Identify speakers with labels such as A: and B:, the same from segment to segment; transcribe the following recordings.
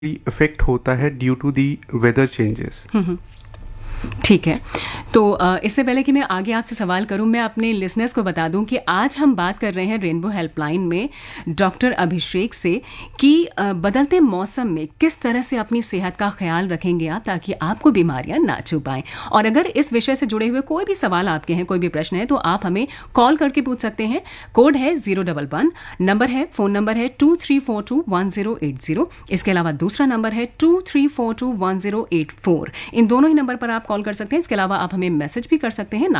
A: Effect होता है due to the weather changes.
B: ठीक है। तो इससे पहले कि मैं आगे आपसे सवाल करूं, मैं अपने लिसनर्स को बता दूं कि आज हम बात कर रहे हैं रेनबो हेल्पलाइन में डॉक्टर अभिषेक से कि बदलते मौसम में किस तरह से अपनी सेहत का ख्याल रखेंगे आप ताकि आपको बीमारियां ना छू पाएं। और अगर इस विषय से जुड़े हुए कोई भी सवाल आपके हैं, कोई भी प्रश्न है, तो आप हमें कॉल करके पूछ सकते हैं। कोड है 011, फ़ोन नंबर है 23421080। इसके अलावा दूसरा नंबर है 23421084। इन दोनों ही नंबर पर आप कॉल कर सकते हैं। इसके अलावा आप हमें मैसेज भी कर सकते हैं।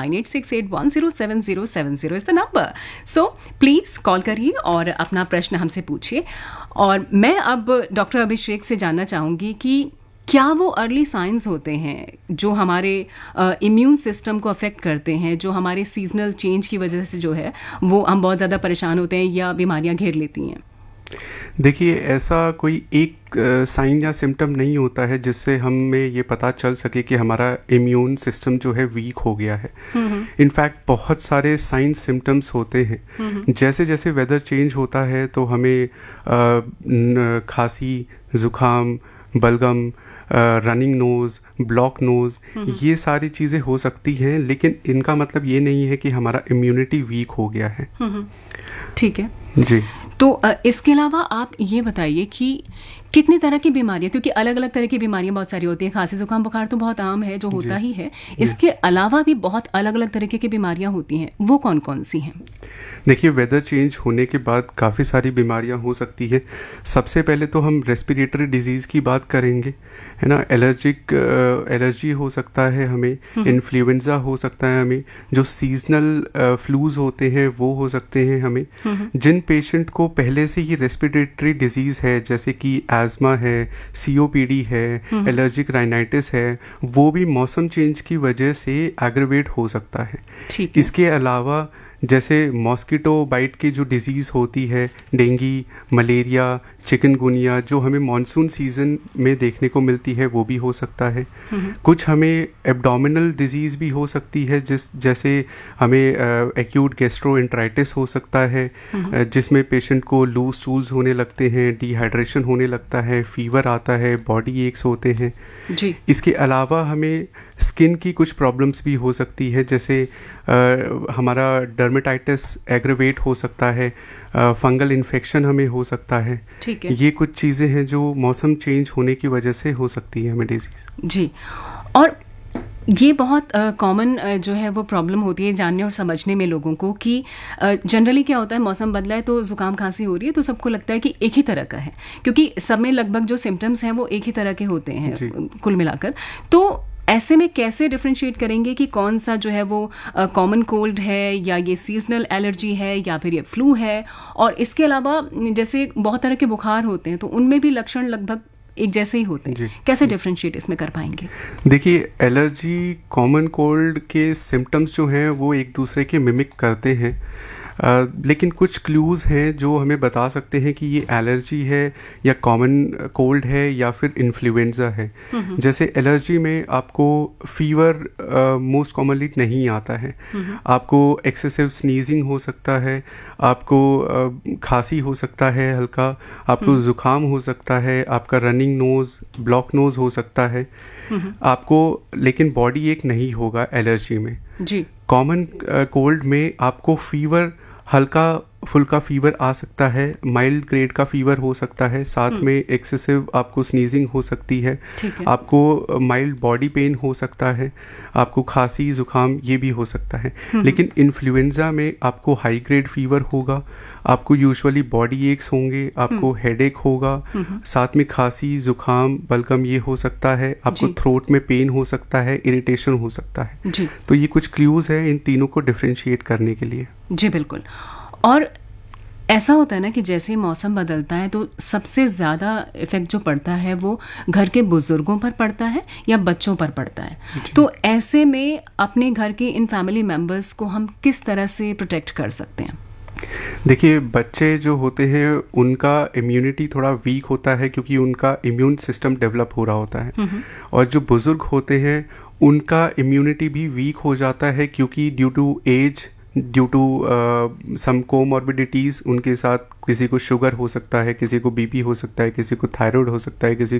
B: 9868107070 is the number. So please call करिए और अपना प्रश्न हमसे पूछिए। और मैं अब डॉक्टर अभिषेक से जानना चाहूंगी कि क्या वो अर्ली साइंस होते हैं जो हमारे इम्यून सिस्टम को अफेक्ट करते हैं, जो हमारे सीजनल चेंज की वजह से जो है वो हम बहुत ज़्यादा परेशान होते हैं या बीमारियां घेर लेती हैं?
A: देखिए, ऐसा कोई एक साइन या सिम्टम नहीं होता है जिससे हमें ये पता चल सके कि हमारा इम्यून सिस्टम जो है वीक हो गया है। इनफैक्ट बहुत सारे साइन सिम्टम्स होते हैं। जैसे जैसे वेदर चेंज होता है तो हमें खांसी, ज़ुकाम, बलगम, रनिंग नोज़, ब्लॉक नोज़, ये सारी चीज़ें हो सकती हैं, लेकिन इनका मतलब ये नहीं है कि हमारा इम्यूनिटी वीक हो गया है।
B: ठीक है
A: जी।
B: तो इसके अलावा आप ये बताइए कि कितने तरह की बीमारियां, क्योंकि अलग अलग तरह की बीमारियां बहुत सारी होती हैं। खांसी, जुकाम, बुखार तो बहुत आम है, जो होता ही है। इसके अलावा भी बहुत अलग अलग तरीके की बीमारियां होती हैं, वो कौन कौन सी हैं?
A: देखिए, वेदर चेंज होने के बाद काफ़ी सारी बीमारियां हो सकती है। सबसे पहले तो हम रेस्पिरेटरी डिजीज़ की बात करेंगे, है ना। एलर्जी हो सकता है हमें, इन्फ्लुएंजा हो सकता है हमें, जो सीजनल फ्लूज होते हैं वो हो सकते हैं हमें। जिन पेशेंट को पहले से ही रेस्पिरेटरी डिजीज़ है, जैसे कि एज़मा है, सीओपीडी है, एलर्जिक राइनाइटिस है, वो भी मौसम चेंज की वजह से एग्रवेट हो सकता है। इसके अलावा जैसे मॉस्किटो बाइट की जो डिजीज़ होती है, डेंगू, मलेरिया, चिकनगुनिया, जो हमें मॉनसून सीज़न में देखने को मिलती है, वो भी हो सकता है। कुछ हमें एब्डोमिनल डिजीज़ भी हो सकती है, जैसे हमें एक्यूट गैस्ट्रोएंटराइटिस हो सकता है, जिसमें पेशेंट को लूज स्टूल्स होने लगते हैं, डिहाइड्रेशन होने लगता है, फीवर आता है, बॉडी एक्स होते हैं जी। इसके अलावा हमें स्किन की कुछ प्रॉब्लम्स भी हो सकती है, जैसे हमारा डर्मेटाइटिस एग्रवेट हो सकता है, फंगल इन्फेक्शन हमें हो सकता है।
B: ठीक है।
A: ये कुछ चीज़ें हैं जो मौसम चेंज होने की वजह से हो सकती है हमें डिजीज़ जी।
B: और ये बहुत कॉमन जो है वो प्रॉब्लम होती है जानने और समझने में लोगों को कि जनरली क्या होता है, मौसम बदला है तो जुकाम खांसी हो रही है तो सबको लगता है कि एक ही तरह का है, क्योंकि सब में लगभग जो सिम्टम्स हैं वो एक ही तरह के होते हैं कुल मिलाकर। तो ऐसे में कैसे डिफ्रेंशिएट करेंगे कि कौन सा जो है वो कॉमन कोल्ड है, या ये सीजनल एलर्जी है, या फिर ये फ्लू है? और इसके अलावा जैसे बहुत तरह के बुखार होते हैं तो उनमें भी लक्षण लगभग एक जैसे ही होते हैं, कैसे डिफरेंशिएट इसमें कर पाएंगे?
A: देखिए, एलर्जी, कॉमन कोल्ड के सिम्टम्स जो हैं वो एक दूसरे के मिमिक करते हैं, लेकिन कुछ क्लूज़ हैं जो हमें बता सकते हैं कि ये एलर्जी है या कॉमन कोल्ड है या फिर इन्फ्लुएंजा है। जैसे एलर्जी में आपको फीवर मोस्ट कॉमनली नहीं आता है, आपको एक्सेसिव स्नीजिंग हो सकता है, आपको खांसी हो सकता है हल्का, आपको ज़ुकाम हो सकता है, आपका रनिंग नोज़, ब्लॉक नोज़ हो सकता है आपको, लेकिन बॉडी एक नहीं होगा एलर्जी में जी। कॉमन कोल्ड में आपको फीवर, हल्का फुल्का फीवर आ सकता है, माइल्ड ग्रेड का फीवर हो सकता है, साथ में एक्सेसिव आपको स्नीजिंग हो सकती है, आपको माइल्ड बॉडी पेन हो सकता है, आपको खांसी, जुकाम ये भी हो सकता है। लेकिन इन्फ्लुएंजा में आपको हाई ग्रेड फीवर होगा, आपको यूजुअली बॉडी एक्स होंगे, आपको हेडेक होगा, साथ में खांसी, जुकाम, बलगम ये हो सकता है, आपको थ्रोट में पेन हो सकता है, इरिटेशन हो सकता है जी। तो ये कुछ क्लूज़ है इन तीनों को डिफ्रेंशिएट करने के लिए
B: जी। बिल्कुल। और ऐसा होता है ना कि जैसे मौसम बदलता है तो सबसे ज़्यादा इफेक्ट जो पड़ता है वो घर के बुजुर्गों पर पड़ता है या बच्चों पर पड़ता है। तो ऐसे में अपने घर के इन फैमिली मेम्बर्स को हम किस तरह से प्रोटेक्ट कर सकते हैं?
A: देखिए, बच्चे जो होते हैं उनका इम्यूनिटी थोड़ा वीक होता है क्योंकि उनका इम्यून सिस्टम डेवलप हो रहा होता है, और जो बुज़ुर्ग होते हैं उनका इम्यूनिटी भी वीक हो जाता है क्योंकि due to as, due to some comorbidities, उनके साथ किसी को शुगर हो सकता है, किसी को बीपी हो सकता है, किसी को थायराइड हो सकता है, किसी